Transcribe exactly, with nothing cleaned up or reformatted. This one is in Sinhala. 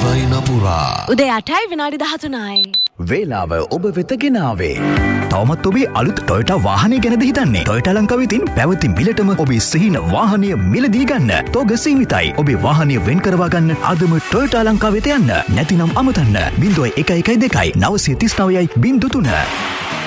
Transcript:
දිනයින පුරා උදේ අටයි විනාඩි දහතුනයි. වේලාව ඔබ වෙත ගෙනාවේ. තවමත් ඔබේ අලුත් ටොයෝටා වාහනය ගැනද හිතන්නේ? ටොයෝටා ලංකාවේ තියෙන පැවති මිලටම ඔබේ සිහින වාහනය මිලදී ගන්න. තෝග සීමිතයි. ඔබේ වාහනය වෙන් කරවා ගන්න අදම ටොයෝටා ලංකාවට යන්න. නැතිනම් අමතන්න. බිංදුව එක එකයි දෙකයි නවසිය තිස් නවයයි බිංදු තුන.